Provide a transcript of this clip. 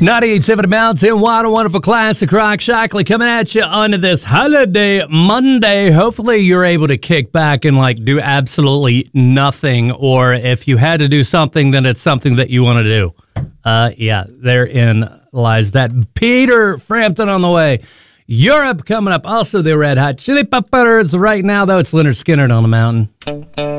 98.7 Mountain, what a wonderful classic rock. Shockley coming at you on this holiday Monday. Hopefully you're able to kick back and do absolutely nothing, or if you had to do something, then it's something that you want to do. Therein lies that. Peter Frampton on the way. Europe coming up. Also the Red Hot Chili Peppers. Right now, though, it's Leonard Skinner on the mountain.